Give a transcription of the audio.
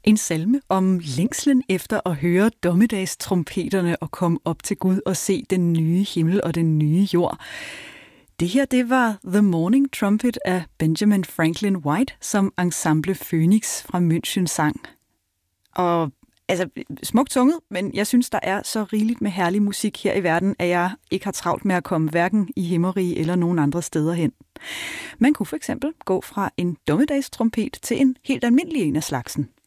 En salme om længslen efter at høre dommedagstrompeterne og komme op til Gud og se den nye himmel og den nye jord. Det her, det var The Morning Trumpet af Benjamin Franklin White, som Ensemble Phoenix fra München sang. Og altså, smukt sunget, men jeg synes, der er så rigeligt med herlig musik her i verden, at jeg ikke har travlt med at komme hverken i himmerige eller nogen andre steder hen. Man kunne for eksempel gå fra en dommedagstrompet til en helt almindelig en af slagsen.